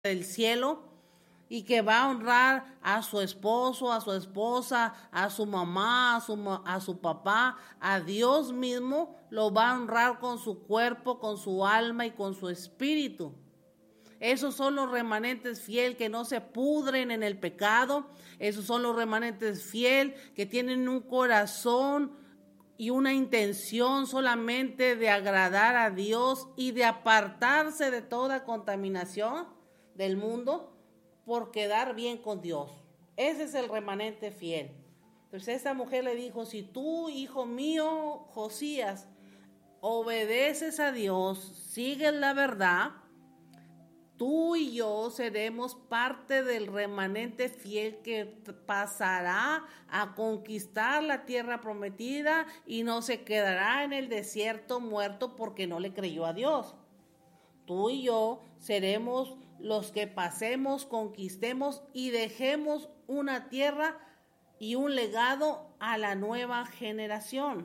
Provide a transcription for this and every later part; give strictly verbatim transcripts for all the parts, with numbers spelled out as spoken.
del cielo y que va a honrar a su esposo, a su esposa, a su mamá, a su, a su papá, a Dios mismo, lo va a honrar con su cuerpo, con su alma y con su espíritu. Esos son los remanentes fiel que no se pudren en el pecado. Esos son los remanentes fiel que tienen un corazón y una intención solamente de agradar a Dios y de apartarse de toda contaminación del mundo por quedar bien con Dios. Ese es el remanente fiel. Entonces esta mujer le dijo, si tú, hijo mío, Josías, obedeces a Dios, sigues la verdad, tú y yo seremos parte del remanente fiel que pasará a conquistar la tierra prometida y no se quedará en el desierto muerto porque no le creyó a Dios. Tú y yo seremos los que pasemos, conquistemos y dejemos una tierra y un legado a la nueva generación.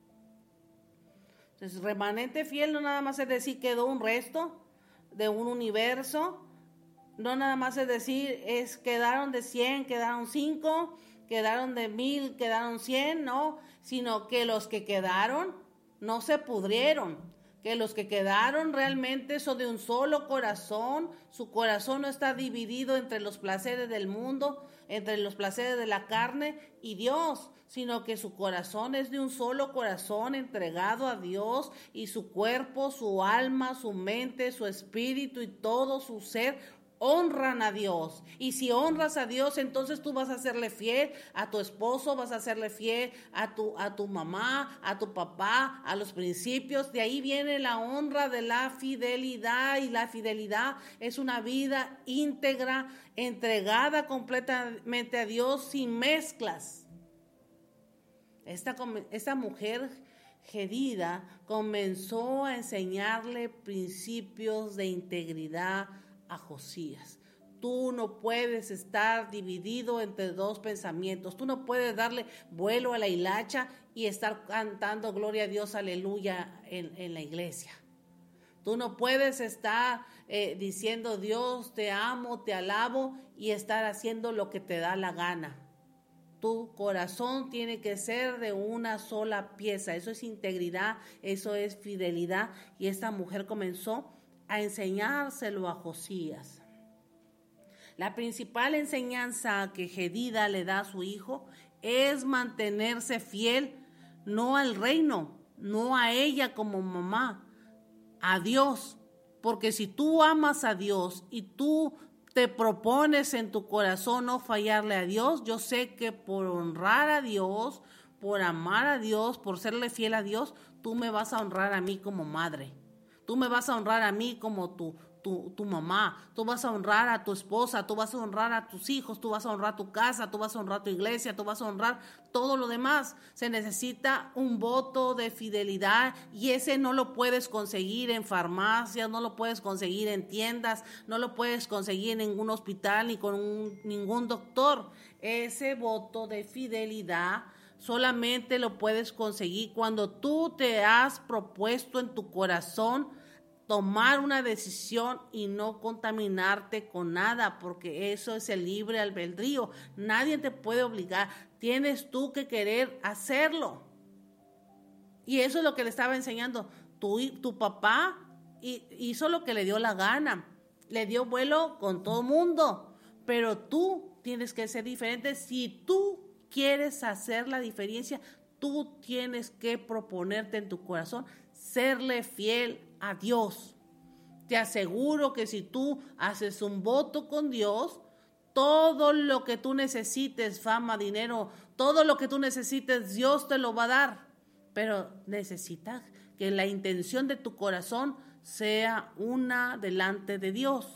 Entonces, remanente fiel no nada más es decir quedó un resto de un universo, no nada más es decir es quedaron de cien, quedaron cinco, quedaron de mil, quedaron cien, no, sino que los que quedaron no se pudrieron, que los que quedaron realmente son de un solo corazón, su corazón no está dividido entre los placeres del mundo, entre los placeres de la carne y Dios, sino que su corazón es de un solo corazón entregado a Dios y su cuerpo, su alma, su mente, su espíritu y todo su ser honran a Dios. Y si honras a Dios, entonces tú vas a serle fiel a tu esposo, vas a serle fiel a tu, a tu mamá, a tu papá, a los principios. De ahí viene la honra de la fidelidad, y la fidelidad es una vida íntegra, entregada completamente a Dios sin mezclas. Esta, esta mujer Gedida comenzó a enseñarle principios de integridad a Josías. Tú no puedes estar dividido entre dos pensamientos. Tú no puedes darle vuelo a la hilacha y estar cantando gloria a Dios, aleluya en, en la iglesia. Tú no puedes estar eh, diciendo Dios te amo, te alabo y estar haciendo lo que te da la gana. Tu corazón tiene que ser de una sola pieza. Eso es integridad, eso es fidelidad. Y esta mujer comenzó a enseñárselo a Josías. La principal enseñanza que Gedida le da a su hijo es mantenerse fiel no al reino, no a ella como mamá, a Dios. Porque si tú amas a Dios y tú te propones en tu corazón no fallarle a Dios, yo sé que por honrar a Dios, por amar a Dios, por serle fiel a Dios, tú me vas a honrar a mí como madre. Tú me vas a honrar a mí como tu, tu, tu mamá, tú vas a honrar a tu esposa, tú vas a honrar a tus hijos, tú vas a honrar tu casa, tú vas a honrar tu iglesia, tú vas a honrar todo lo demás. Se necesita un voto de fidelidad y ese no lo puedes conseguir en farmacias, no lo puedes conseguir en tiendas, no lo puedes conseguir en ningún hospital ni con un, ningún doctor. Ese voto de fidelidad solamente lo puedes conseguir cuando tú te has propuesto en tu corazón tomar una decisión y no contaminarte con nada, porque eso es el libre albedrío. Nadie te puede obligar, tienes tú que querer hacerlo. Y eso es lo que le estaba enseñando. Tu, tu papá hizo lo que le dio la gana, le dio vuelo con todo mundo, pero tú tienes que ser diferente. Si tú quieres hacer la diferencia, tú tienes que proponerte en tu corazón serle fiel a Dios. Te aseguro que si tú haces un voto con Dios, todo lo que tú necesites, fama, dinero, todo lo que tú necesites, Dios te lo va a dar. Pero necesitas que la intención de tu corazón sea una delante de Dios.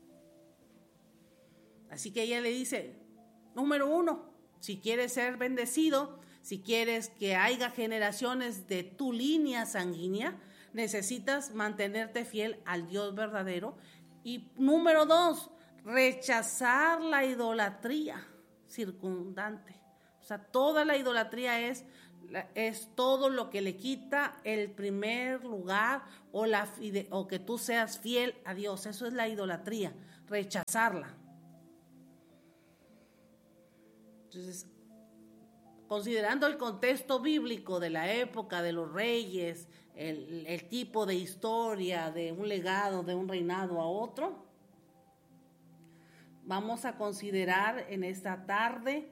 Así que ella le dice, número uno, si quieres ser bendecido, si quieres que haya generaciones de tu línea sanguínea, necesitas mantenerte fiel al Dios verdadero. Y número dos, rechazar la idolatría circundante. O sea, toda la idolatría es, es todo lo que le quita el primer lugar o, la, o que tú seas fiel a Dios. Eso es la idolatría. rechazarla. Entonces, considerando el contexto bíblico de la época de los reyes, el, el tipo de historia, de un legado, de un reinado a otro, vamos a considerar en esta tarde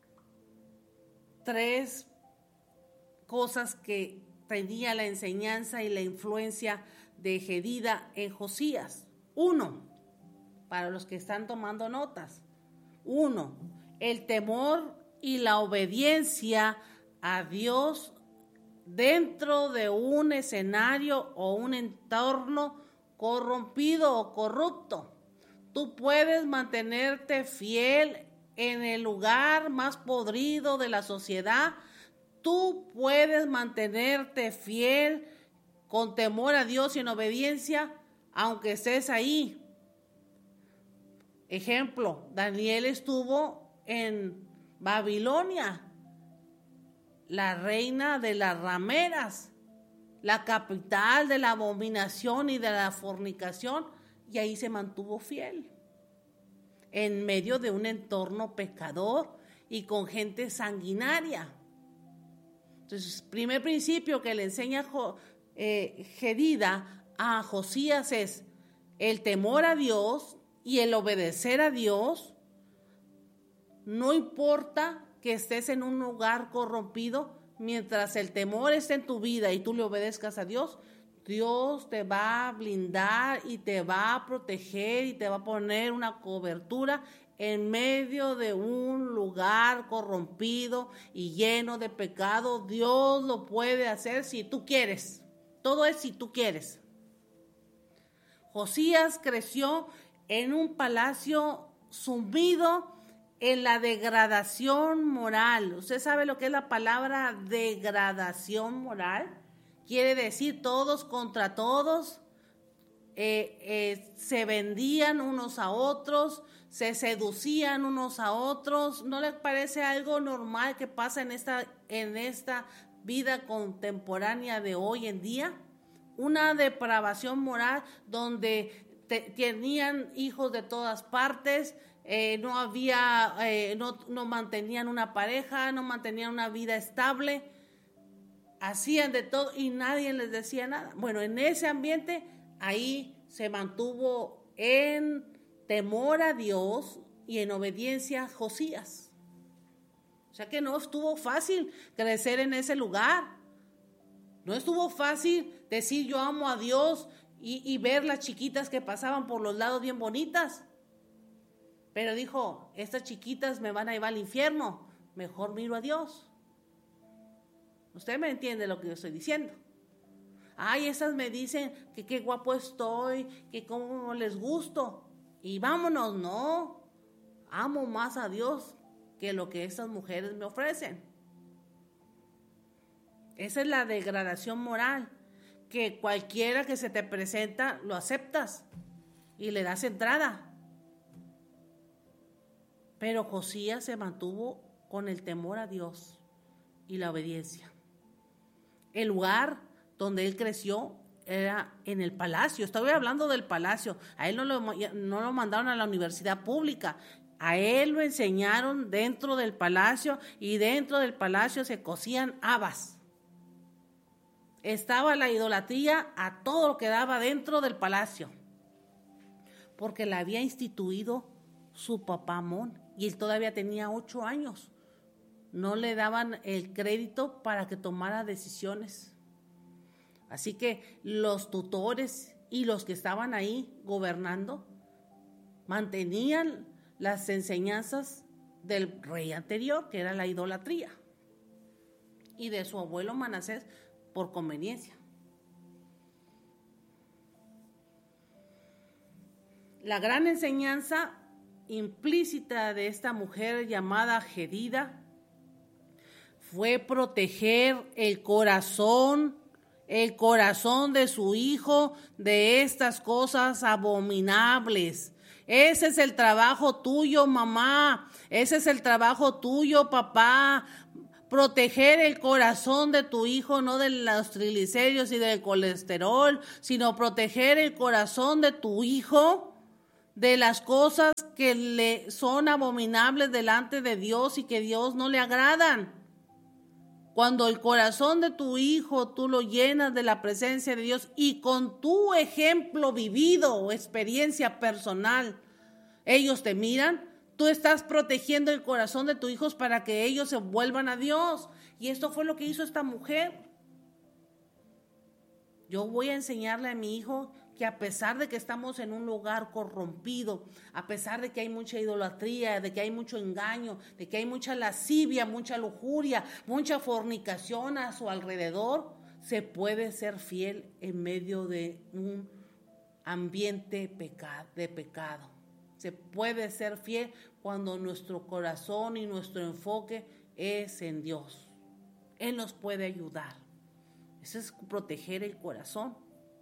tres cosas que tenía la enseñanza y la influencia de Jedida en Josías. Uno, para los que están tomando notas. Uno, el temor y la obediencia a Dios dentro de un escenario o un entorno corrompido o corrupto. Tú puedes mantenerte fiel en el lugar más podrido de la sociedad. Tú puedes mantenerte fiel con temor a Dios y en obediencia, aunque estés ahí. Ejemplo, Daniel estuvo en Babilonia, la reina de las rameras, la capital de la abominación y de la fornicación, y ahí se mantuvo fiel, en medio de un entorno pecador y con gente sanguinaria. Entonces, primer principio que le enseña eh, Jedida a Josías es el temor a Dios y el obedecer a Dios. No importa que estés en un lugar corrompido, mientras el temor esté en tu vida y tú le obedezcas a Dios, Dios te va a blindar y te va a proteger y te va a poner una cobertura en medio de un lugar corrompido y lleno de pecado. Dios lo puede hacer si tú quieres. Todo es si tú quieres. Josías creció en un palacio sumido en la degradación moral. ¿Usted sabe lo que es la palabra degradación moral? Quiere decir todos contra todos, eh, eh, se vendían unos a otros, se seducían unos a otros. ¿No les parece algo normal que pasa en esta, en esta vida contemporánea de hoy en día? Una depravación moral donde te, tenían hijos de todas partes, eh, no había, eh, no, no mantenían una pareja, no mantenían una vida estable. Hacían de todo y nadie les decía nada. Bueno, en ese ambiente, ahí se mantuvo en temor a Dios y en obediencia a Josías. O sea que no estuvo fácil crecer en ese lugar. No estuvo fácil decir yo amo a Dios y, y ver las chiquitas que pasaban por los lados bien bonitas. Pero dijo, estas chiquitas me van a llevar al infierno, mejor miro a Dios. Usted me entiende lo que yo estoy diciendo. Ay, esas me dicen que qué guapo estoy, que cómo les gusto. Y vámonos, no. Amo más a Dios que lo que estas mujeres me ofrecen. Esa es la degradación moral, que cualquiera que se te presenta lo aceptas y le das entrada. Pero Josías se mantuvo con el temor a Dios y la obediencia. El lugar donde él creció era en el palacio. Estoy hablando del palacio. A él no lo, no lo mandaron a la universidad pública. A él lo enseñaron dentro del palacio y dentro del palacio se cocían habas. Estaba la idolatría a todo lo que daba dentro del palacio, porque la había instituido su papá Amón y él todavía tenía ocho años. No le daban el crédito para que tomara decisiones. Así que los tutores y los que estaban ahí gobernando mantenían las enseñanzas del rey anterior, que era la idolatría, y de su abuelo Manasés por conveniencia. La gran enseñanza implícita de esta mujer llamada Jedida fue proteger el corazón, el corazón de su hijo de estas cosas abominables. Ese es el trabajo tuyo, mamá. Ese es el trabajo tuyo, papá. Proteger el corazón de tu hijo, no de los triglicéridos y del colesterol, sino proteger el corazón de tu hijo de las cosas que le son abominables delante de Dios y que Dios no le agradan. Cuando el corazón de tu hijo tú lo llenas de la presencia de Dios y con tu ejemplo vivido o experiencia personal, ellos te miran, tú estás protegiendo el corazón de tus hijos para que ellos se vuelvan a Dios. Y esto fue lo que hizo esta mujer. Yo voy a enseñarle a mi hijo que a pesar de que estamos en un lugar corrompido, a pesar de que hay mucha idolatría, de que hay mucho engaño, de que hay mucha lascivia, mucha lujuria, mucha fornicación a su alrededor, se puede ser fiel en medio de un ambiente de pecado. Se puede ser fiel cuando nuestro corazón y nuestro enfoque es en Dios. Él nos puede ayudar. Eso es proteger el corazón.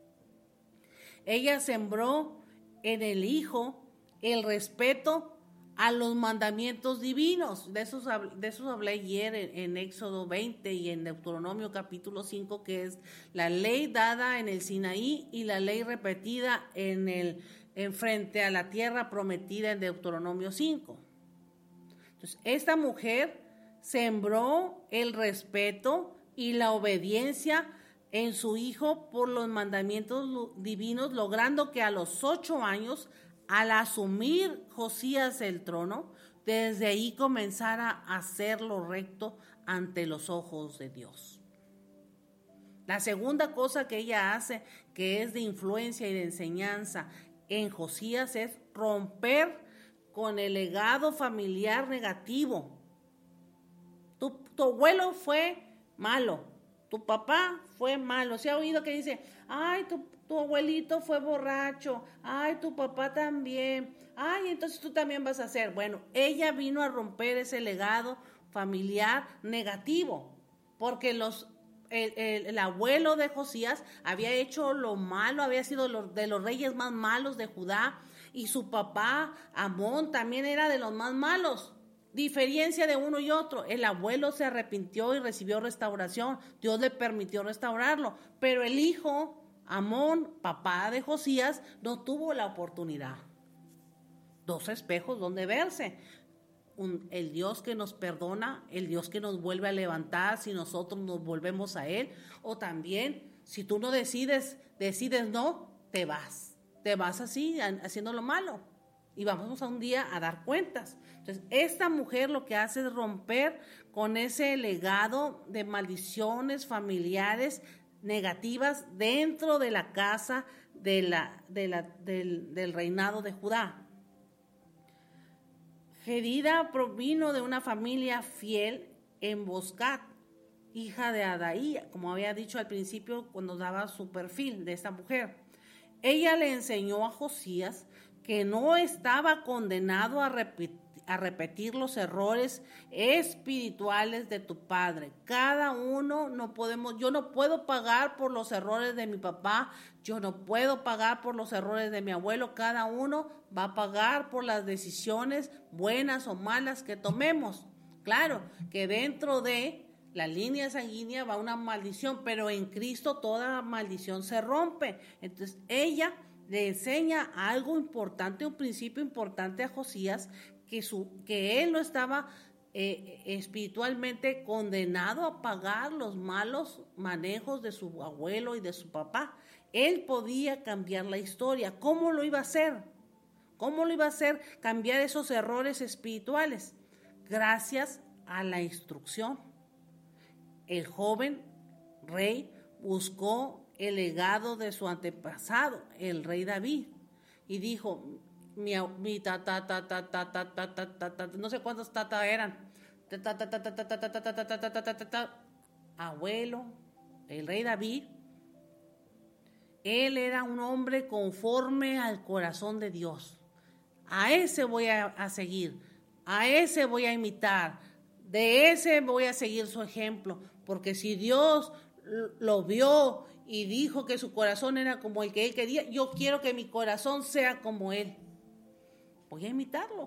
Ella sembró en el hijo el respeto a los mandamientos divinos. De esos, de esos hablé ayer en, en Éxodo veinte y en Deuteronomio capítulo cinco, que es la ley dada en el Sinaí y la ley repetida en el en frente a la tierra prometida en Deuteronomio cinco. Entonces, esta mujer sembró el respeto y la obediencia en su hijo por los mandamientos divinos, logrando que a los ocho años, al asumir Josías el trono, desde ahí comenzara a hacer lo recto ante los ojos de Dios. La segunda cosa que ella hace, que es de influencia y de enseñanza en Josías, es romper con el legado familiar negativo. Tu, tu abuelo fue malo, tu papá fue malo. ¿Se ha oído que dice, ay, tu, tu abuelito fue borracho, ay, tu papá también, ay, entonces tú también vas a hacer? Bueno, ella vino a romper ese legado familiar negativo, porque los El, el, el abuelo de Josías había hecho lo malo, había sido lo, de los reyes más malos de Judá, y su papá Amón también era de los más malos. Diferencia de uno y otro: el abuelo se arrepintió y recibió restauración, Dios le permitió restaurarlo, pero el hijo Amón, papá de Josías, no tuvo la oportunidad. Dos espejos donde verse. Un, el Dios que nos perdona, el Dios que nos vuelve a levantar si nosotros nos volvemos a Él, o también si tú no decides, decides no, te vas, te vas así haciendo lo malo y vamos a un día a dar cuentas. Entonces esta mujer lo que hace es romper con ese legado de maldiciones familiares negativas dentro de la casa de la, de la, del, del reinado de Judá. Gedida provino de una familia fiel en Boscat, hija de Adaía, como había dicho al principio cuando daba su perfil de esta mujer. Ella le enseñó a Josías que no estaba condenado a repetir, a repetir los errores espirituales de tu padre. Cada uno no podemos, yo no puedo pagar por los errores de mi papá, yo no puedo pagar por los errores de mi abuelo. Cada uno va a pagar por las decisiones buenas o malas que tomemos. Claro que dentro de la línea sanguínea va una maldición, pero en Cristo toda maldición se rompe. Entonces ella le enseña algo importante, un principio importante a Josías, que, su, que él no estaba eh, espiritualmente condenado a pagar los malos manejos de su abuelo y de su papá. Él podía cambiar la historia. ¿Cómo lo iba a hacer? ¿Cómo lo iba a hacer cambiar esos errores espirituales? Gracias a la instrucción. El joven rey buscó el legado de su antepasado, el rey David, y dijo, mi, mi tata, tata, tata, tata, tata, tata, no sé cuántos tata eran, tata, tata, tata, tata, tata, tata, tata, tata, abuelo, el rey David, él era un hombre conforme al corazón de Dios. A ese voy a, a seguir, a ese voy a imitar, de ese voy a seguir su ejemplo, porque si Dios lo vio y dijo que su corazón era como el que él quería, yo quiero que mi corazón sea como él. Voy a imitarlo.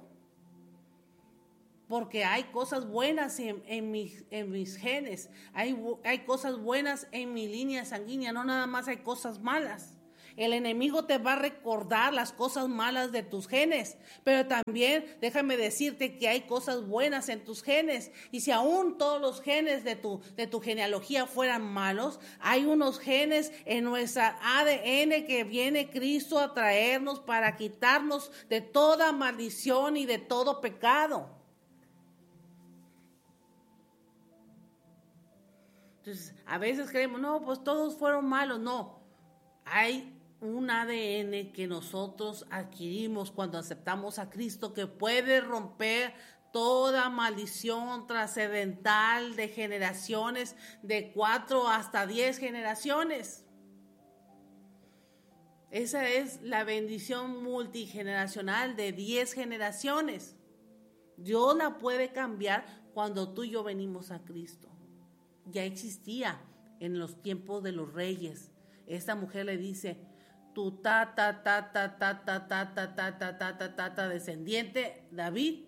Porque hay cosas buenas en, en, mis, en mis genes, hay, hay cosas buenas en mi línea sanguínea, no nada más hay cosas malas. El enemigo te va a recordar las cosas malas de tus genes, pero también déjame decirte que hay cosas buenas en tus genes. Y si aún todos los genes de tu, de tu genealogía fueran malos, hay unos genes en nuestra A D N que viene Cristo a traernos para quitarnos de toda maldición y de todo pecado. Entonces, a veces creemos, no, pues todos fueron malos. No, hay un A D N que nosotros adquirimos cuando aceptamos a Cristo que puede romper toda maldición trascendental de generaciones, de cuatro hasta diez generaciones. Esa es la bendición multigeneracional de diez generaciones. Dios la puede cambiar cuando tú y yo venimos a Cristo. Ya existía en los tiempos de los reyes. Esta mujer le dice, tu ta ta ta ta ta ta ta ta ta ta ta ta ta ta descendiente David,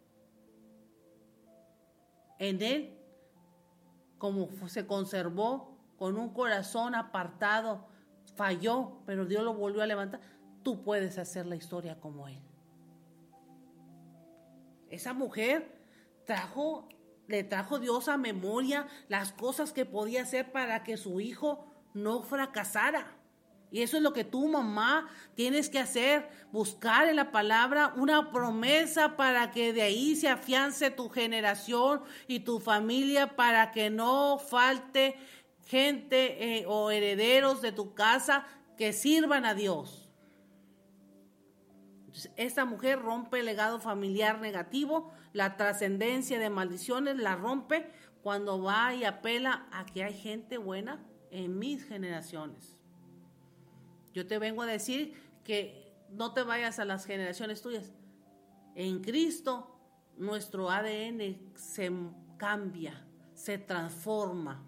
en él, como se conservó con un corazón apartado, falló, pero Dios lo volvió a levantar. Tú puedes hacer la historia como él. Esa mujer trajo Le trajo Dios a memoria las cosas que podía hacer para que su hijo no fracasara. Y eso es lo que tú, mamá, tienes que hacer. Buscar en la palabra una promesa para que de ahí se afiance tu generación y tu familia, para que no falte gente eh, o herederos de tu casa que sirvan a Dios. Entonces, esta mujer rompe el legado familiar negativo. La trascendencia de maldiciones la rompe cuando va y apela a que hay gente buena en mis generaciones. Yo te vengo a decir que no te vayas a las generaciones tuyas. En Cristo nuestro A D N se cambia, se transforma.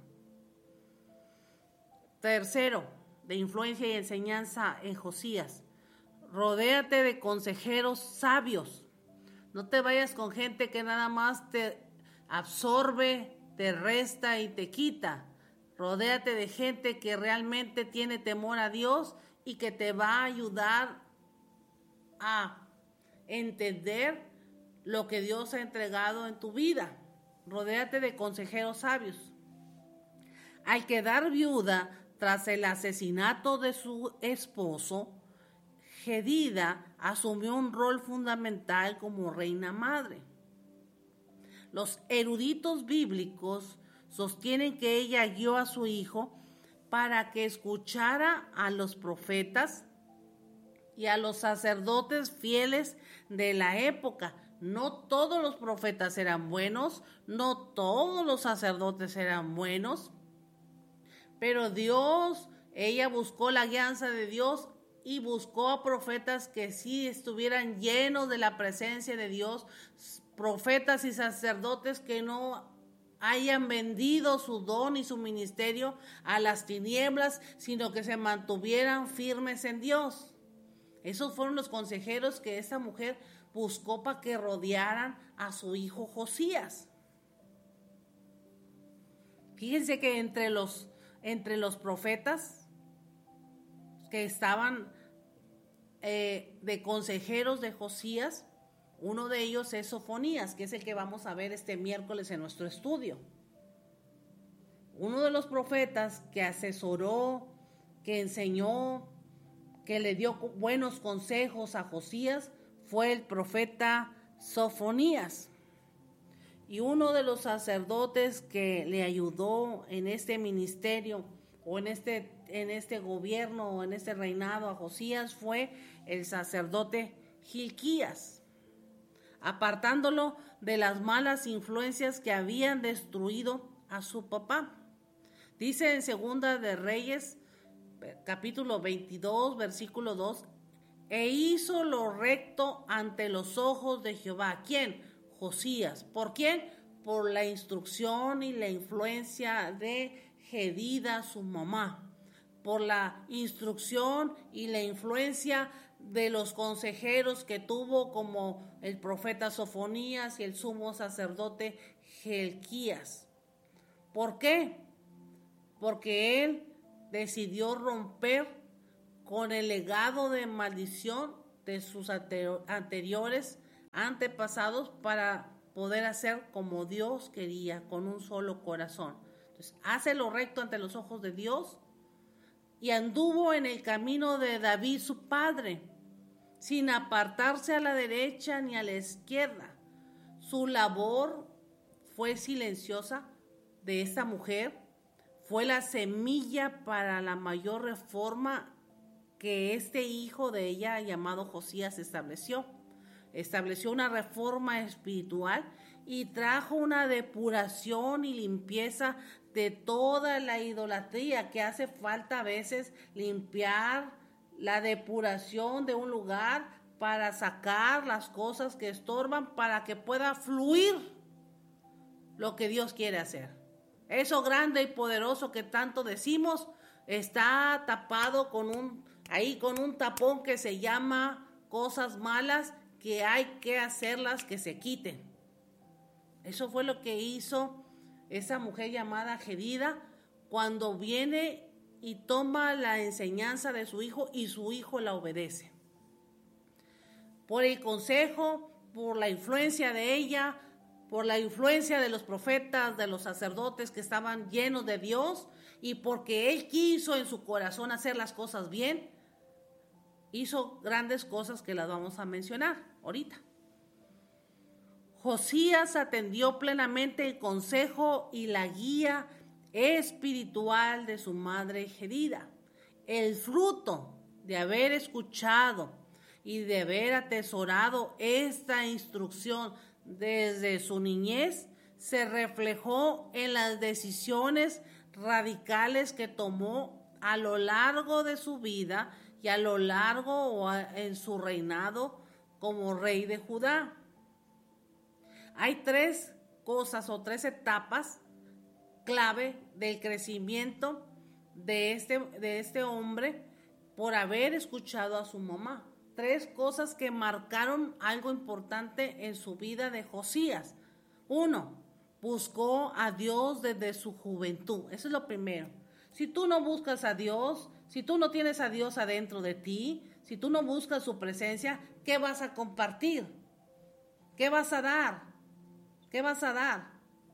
Tercero, de influencia y enseñanza en Josías. Rodéate de consejeros sabios. No te vayas con gente que nada más te absorbe, te resta y te quita. Rodéate de gente que realmente tiene temor a Dios y que te va a ayudar a entender lo que Dios ha entregado en tu vida. Rodéate de consejeros sabios. Al quedar viuda tras el asesinato de su esposo, Jedida asumió un rol fundamental como reina madre. Los eruditos bíblicos sostienen que ella guió a su hijo para que escuchara a los profetas y a los sacerdotes fieles de la época. No todos los profetas eran buenos, no todos los sacerdotes eran buenos, pero Dios, ella buscó la guianza de Dios y buscó a profetas que sí estuvieran llenos de la presencia de Dios, profetas y sacerdotes que no hayan vendido su don y su ministerio a las tinieblas, sino que se mantuvieran firmes en Dios. Esos fueron los consejeros que esta mujer buscó para que rodearan a su hijo Josías. Fíjense que entre los, entre los profetas que estaban eh, de consejeros de Josías, uno de ellos es Sofonías, que es el que vamos a ver este miércoles en nuestro estudio. Uno de los profetas que asesoró, que enseñó, que le dio buenos consejos a Josías fue el profeta Sofonías. Y uno de los sacerdotes que le ayudó en este ministerio o en este, en este gobierno o en este reinado a Josías fue el sacerdote Gilquías, apartándolo de las malas influencias que habían destruido a su papá. Dice en Segunda de Reyes, capítulo veintidós, versículo dos, e hizo lo recto ante los ojos de Jehová. ¿Quién? Josías. ¿Por quién? Por la instrucción y la influencia de Jedida, su mamá. Por la instrucción y la influencia de los consejeros que tuvo, como el profeta Sofonías y el sumo sacerdote Gilquías. ¿Por qué? Porque él decidió romper con el legado de maldición de sus anteriores antepasados para poder hacer como Dios quería, con un solo corazón. Entonces, hace lo recto ante los ojos de Dios y anduvo en el camino de David su padre, sin apartarse a la derecha ni a la izquierda. Su labor fue silenciosa de esta mujer, fue la semilla para la mayor reforma que este hijo de ella, llamado Josías, estableció. Estableció una reforma espiritual y trajo una depuración y limpieza de toda la idolatría, que hace falta a veces limpiar la depuración de un lugar para sacar las cosas que estorban, para que pueda fluir lo que Dios quiere hacer. Eso grande y poderoso que tanto decimos está tapado con un, ahí con un tapón que se llama cosas malas, que hay que hacerlas que se quiten. Eso fue lo que hizo esa mujer llamada Jedida cuando viene y toma la enseñanza de su hijo y su hijo la obedece. Por el consejo, por la influencia de ella, por la influencia de los profetas, de los sacerdotes que estaban llenos de Dios, y porque él quiso en su corazón hacer las cosas bien, hizo grandes cosas que las vamos a mencionar ahorita. Josías atendió plenamente el consejo y la guía espiritual de su madre Jedida. El fruto de haber escuchado y de haber atesorado esta instrucción desde su niñez se reflejó en las decisiones radicales que tomó a lo largo de su vida y a lo largo o en su reinado como rey de Judá. Hay tres cosas o tres etapas clave del crecimiento de este, de este hombre por haber escuchado a su mamá. Tres cosas que marcaron algo importante en su vida de Josías. Uno, buscó a Dios desde su juventud. Eso es lo primero. Si tú no buscas a Dios, si tú no tienes a Dios adentro de ti, si tú no buscas su presencia, ¿qué vas a compartir? ¿Qué vas a dar? ¿Qué vas a dar?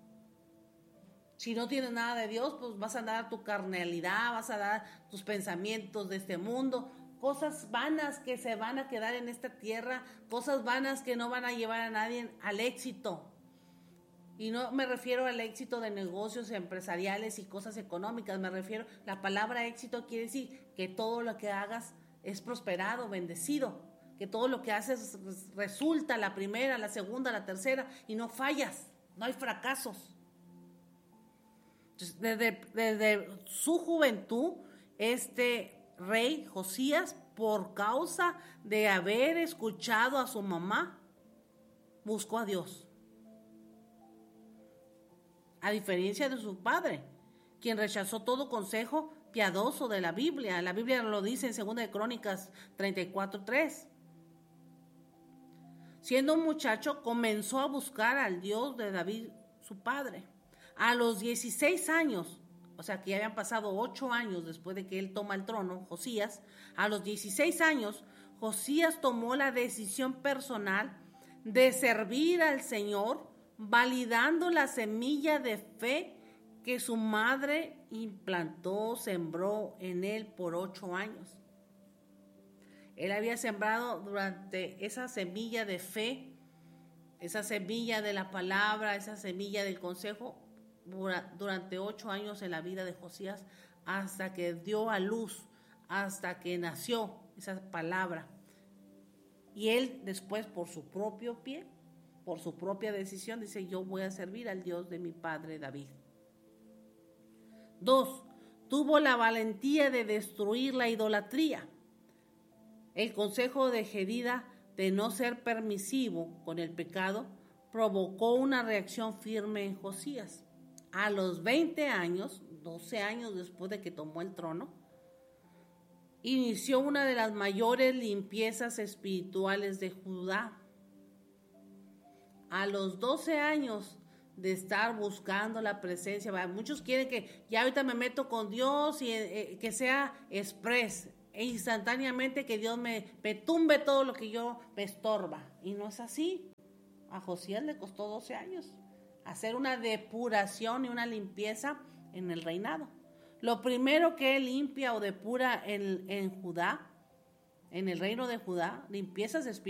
Si no tienes nada de Dios, pues vas a dar tu carnalidad, vas a dar tus pensamientos de este mundo, cosas vanas que se van a quedar en esta tierra, cosas vanas que no van a llevar a nadie al éxito. Y no me refiero al éxito de negocios empresariales y cosas económicas, me refiero, la palabra éxito quiere decir que todo lo que hagas es prosperado, bendecido, que todo lo que haces resulta la primera, la segunda, la tercera y no fallas, no hay fracasos. Entonces, desde, desde su juventud, este rey Josías, por causa de haber escuchado a su mamá, buscó a Dios. A diferencia de su padre, quien rechazó todo consejo piadoso de la Biblia. La Biblia lo dice en segunda de Crónicas treinta y cuatro tres. Siendo un muchacho, comenzó a buscar al Dios de David, su padre. A los dieciséis años, o sea que ya habían pasado ocho años después de que él toma el trono, Josías, a los dieciséis años, Josías tomó la decisión personal de servir al Señor, validando la semilla de fe que su madre implantó, sembró en él por ocho años. Él había sembrado durante esa semilla de fe, esa semilla de la palabra, esa semilla del consejo, durante ocho años en la vida de Josías, hasta que dio a luz, hasta que nació esa palabra. Y él después, por su propio pie, por su propia decisión, dice: yo voy a servir al Dios de mi padre David. Dos, tuvo la valentía de destruir la idolatría. El consejo de Jedida de no ser permisivo con el pecado provocó una reacción firme en Josías. A los veinte años, doce años después de que tomó el trono, inició una de las mayores limpiezas espirituales de Judá. A los doce años de estar buscando la presencia, muchos quieren que ya ahorita me meto con Dios y eh, que sea express. e instantáneamente que Dios me, me tumbe todo lo que yo me estorba. Y no es así. A Josías le costó doce años hacer una depuración y una limpieza en el reinado. Lo primero que él limpia o depura en, en Judá, en el reino de Judá, limpiezas espirituales,